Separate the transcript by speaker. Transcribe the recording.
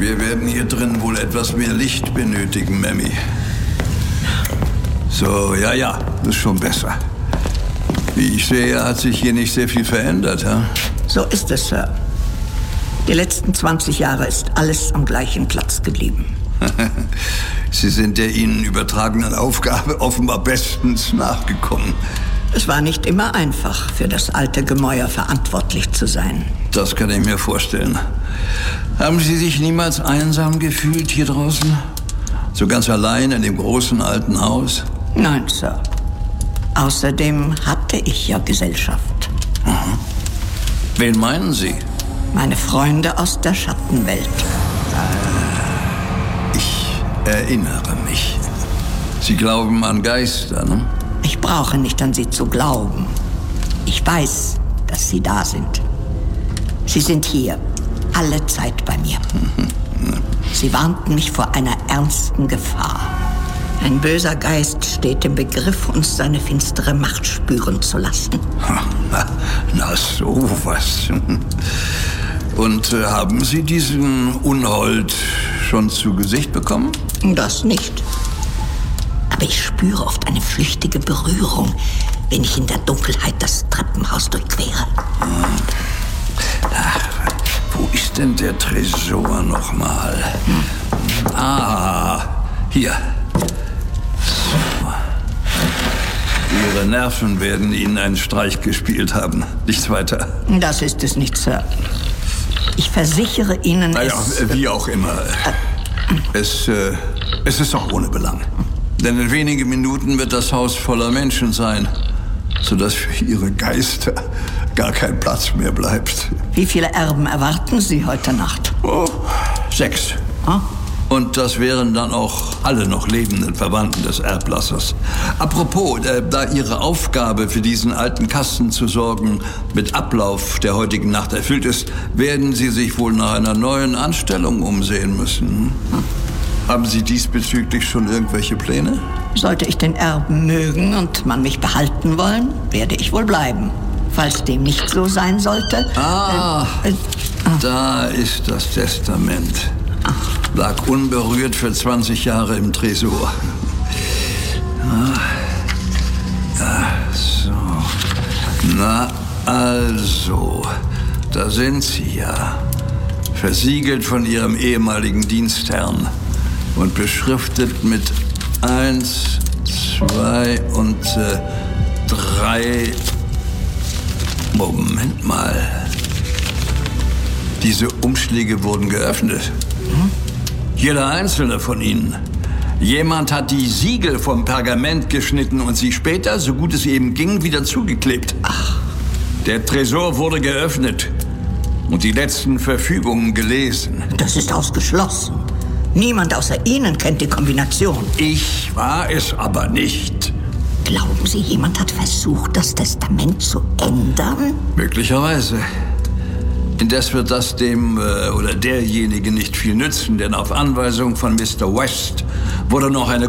Speaker 1: Wir werden hier drin wohl etwas mehr Licht benötigen, Mammy. So, ja, das ist schon besser. Wie ich sehe, hat sich hier nicht sehr viel verändert, ha?
Speaker 2: So ist es, Sir. Die letzten 20 Jahre ist alles am gleichen Platz geblieben.
Speaker 1: Sie sind der Ihnen übertragenen Aufgabe offenbar bestens nachgekommen.
Speaker 2: Es war nicht immer einfach, für das alte Gemäuer verantwortlich zu sein.
Speaker 1: Das kann ich mir vorstellen. Haben Sie sich niemals einsam gefühlt hier draußen? So ganz allein in dem großen alten Haus?
Speaker 2: Nein, Sir. Außerdem hatte ich ja Gesellschaft.
Speaker 1: Mhm. Wen meinen Sie?
Speaker 2: Meine Freunde aus der Schattenwelt.
Speaker 1: Ich erinnere mich. Sie glauben an Geister, ne?
Speaker 2: Ich brauche nicht an sie zu glauben. Ich weiß, dass sie da sind. Sie sind hier, alle Zeit bei mir. Sie warnten mich vor einer ernsten Gefahr. Ein böser Geist steht im Begriff, uns seine finstere Macht spüren zu lassen.
Speaker 1: Na sowas. Und haben Sie diesen Unhold schon zu Gesicht bekommen?
Speaker 2: Das nicht. Aber ich spüre oft eine flüchtige Berührung, wenn ich in der Dunkelheit das Treppenhaus durchquere.
Speaker 1: Ach, wo ist denn der Tresor nochmal? Hier. So. Ihre Nerven werden Ihnen einen Streich gespielt haben. Nichts weiter.
Speaker 2: Das ist es nicht, Sir. Ich versichere Ihnen,
Speaker 1: naja, wie auch immer. Es ist auch ohne Belang. Denn in wenigen Minuten wird das Haus voller Menschen sein, sodass für Ihre Geister gar kein Platz mehr bleibt.
Speaker 2: Wie viele Erben erwarten Sie heute Nacht?
Speaker 1: 6.
Speaker 2: Oh.
Speaker 1: Und das wären dann auch alle noch lebenden Verwandten des Erblassers. Apropos, da Ihre Aufgabe für diesen alten Kasten zu sorgen mit Ablauf der heutigen Nacht erfüllt ist, werden Sie sich wohl nach einer neuen Anstellung umsehen müssen. Haben Sie diesbezüglich schon irgendwelche Pläne?
Speaker 2: Sollte ich den Erben mögen und man mich behalten wollen, werde ich wohl bleiben. Falls dem nicht so sein sollte...
Speaker 1: Da ist das Testament. Lag unberührt für 20 Jahre im Tresor. So. Na also, da sind Sie ja. Versiegelt von Ihrem ehemaligen Dienstherrn und beschriftet mit 1, 2 und 3... Moment mal. Diese Umschläge wurden geöffnet. Jeder einzelne von ihnen. Jemand hat die Siegel vom Pergament geschnitten und sie später, so gut es eben ging, wieder zugeklebt.
Speaker 2: Ach.
Speaker 1: Der Tresor wurde geöffnet und die letzten Verfügungen gelesen.
Speaker 2: Das ist ausgeschlossen. Niemand außer Ihnen kennt die Kombination.
Speaker 1: Ich war es aber nicht.
Speaker 2: Glauben Sie, jemand hat versucht, das Testament zu ändern?
Speaker 1: Möglicherweise. Indes wird das dem oder derjenigen nicht viel nützen, denn auf Anweisung von Mr. West wurde noch eine